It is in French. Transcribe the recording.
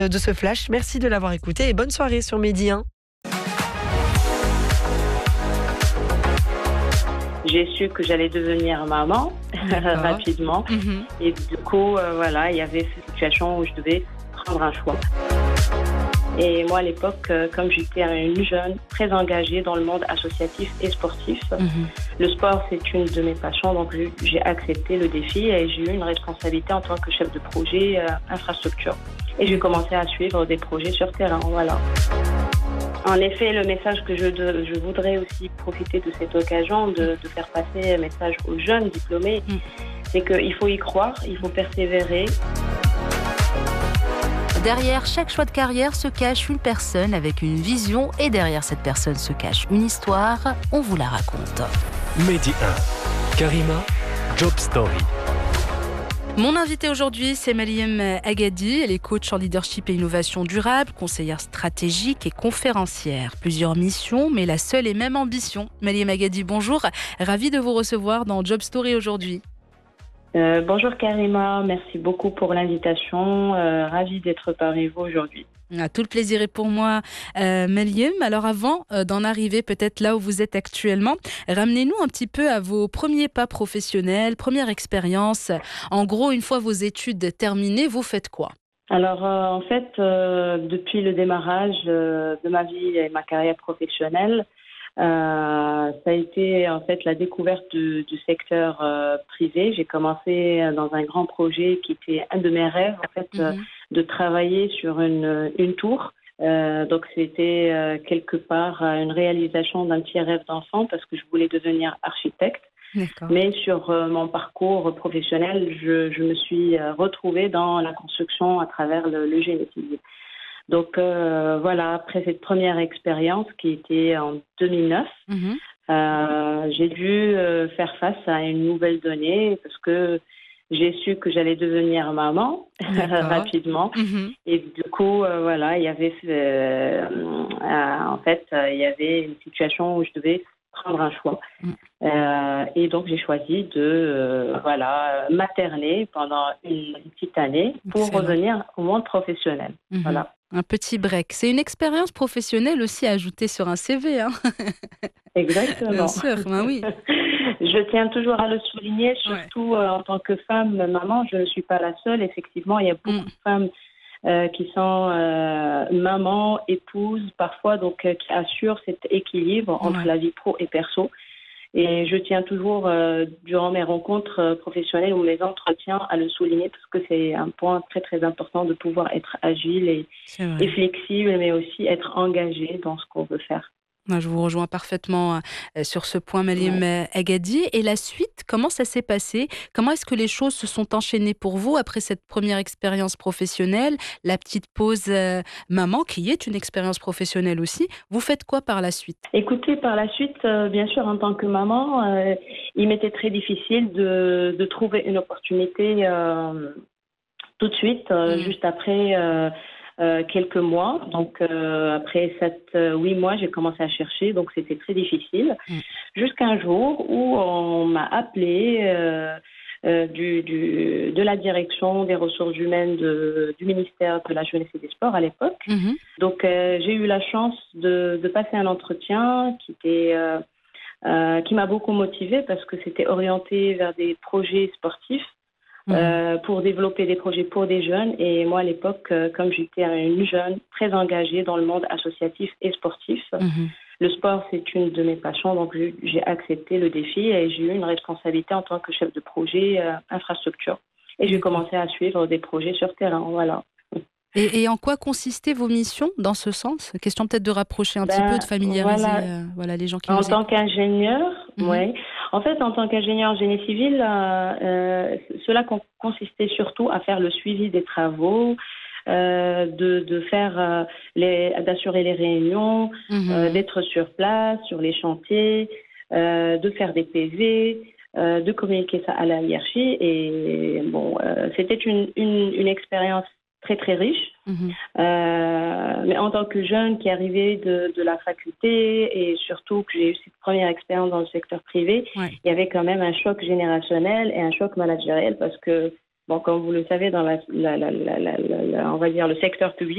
de ce flash. Merci de l'avoir écouté et bonne soirée sur Midi 1. J'ai su que j'allais devenir maman rapidement. Et du coup, il y avait cette situation où je devais prendre un choix. Et moi, à l'époque, comme j'étais une jeune très engagée dans le monde associatif et sportif, le sport, c'est une de mes passions. Donc, j'ai accepté le défi et j'ai eu une responsabilité en tant que chef de projet infrastructure. Et j'ai commencé à suivre des projets sur terrain. Voilà. En effet, le message que je voudrais aussi profiter de cette occasion de faire passer un message aux jeunes diplômés, c'est qu'il faut y croire, il faut persévérer. Derrière chaque choix de carrière se cache une personne avec une vision et derrière cette personne se cache une histoire. On vous la raconte. Midi 1, Karima, Job Story. Mon invitée aujourd'hui, c'est Maryam Agadi. Elle est coach en leadership et innovation durable, conseillère stratégique et conférencière. Plusieurs missions, mais la seule et même ambition. Maryam Agadi, bonjour. Ravie de vous recevoir dans Job Story aujourd'hui. Bonjour Karima, merci beaucoup pour l'invitation. Ravie d'être parmi vous aujourd'hui. Tout le plaisir est pour moi, Maryam. Alors avant d'en arriver peut-être là où vous êtes actuellement, ramenez-nous un petit peu à vos premiers pas professionnels, première expérience. En gros, une fois vos études terminées, vous faites quoi ? Alors en fait, depuis le démarrage de ma vie et ma carrière professionnelle, ça a été en fait la découverte du secteur privé. J'ai commencé dans un grand projet qui était un de mes rêves, en fait, de travailler sur une tour. Donc c'était quelque part une réalisation d'un petit rêve d'enfant parce que je voulais devenir architecte. D'accord. Mais sur mon parcours professionnel, je me suis retrouvée dans la construction à travers le génie civil. Donc après cette première expérience qui était en 2009, j'ai dû faire face à une nouvelle donnée parce que j'ai su que j'allais devenir maman rapidement. Et du coup, il y avait il y avait une situation où je devais prendre un choix. Et donc, j'ai choisi de materner pendant une petite année pour revenir au monde professionnel. Voilà. Un petit break. C'est une expérience professionnelle aussi à ajouter sur un CV. Hein. Exactement. Bien sûr, oui. Je tiens toujours à le souligner, surtout en tant que femme, maman, je ne suis pas la seule. Effectivement, il y a beaucoup de femmes qui sont maman, épouse, parfois, donc qui assurent cet équilibre entre la vie pro et perso. Et je tiens toujours, durant mes rencontres professionnelles ou mes entretiens, à le souligner parce que c'est un point très, très important de pouvoir être agile et flexible, mais aussi être engagé dans ce qu'on veut faire. Je vous rejoins parfaitement sur ce point, Maryam Agadi. Et la suite, comment ça s'est passé ? Comment est-ce que les choses se sont enchaînées pour vous après cette première expérience professionnelle, la petite pause maman, qui est une expérience professionnelle aussi ? Vous faites quoi par la suite ? Écoutez, par la suite, bien sûr, en tant que maman, il m'était très difficile de trouver une opportunité tout de suite, juste après... quelques mois. Donc, après 8 mois, j'ai commencé à chercher. Donc, c'était très difficile. Jusqu'à un jour où on m'a appelé de la direction des ressources humaines du ministère de la Jeunesse et des Sports à l'époque. Donc, j'ai eu la chance de passer un entretien qui m'a beaucoup motivée parce que c'était orienté vers des projets sportifs. Pour développer des projets pour des jeunes. Et moi, à l'époque, comme j'étais une jeune très engagée dans le monde associatif et sportif, le sport, c'est une de mes passions. Donc, j'ai accepté le défi et j'ai eu une responsabilité en tant que chef de projet infrastructure. Et j'ai commencé à suivre des projets sur terrain. Voilà. Et en quoi consistaient vos missions dans ce sens ? Question peut-être de rapprocher un petit peu, de familiariser les gens qui nous écoutent. En tant qu'ingénieur, En fait, en tant qu'ingénieur génie civil, cela consistait surtout à faire le suivi des travaux, d'assurer les réunions, d'être sur place, sur les chantiers, de faire des PV, de communiquer ça à la hiérarchie. Et c'était une expérience très très riche, mais en tant que jeune qui arrivait de la faculté et surtout que j'ai eu cette première expérience dans le secteur privé, il y avait quand même un choc générationnel et un choc managériel parce que, comme vous le savez, dans on va dire le secteur public,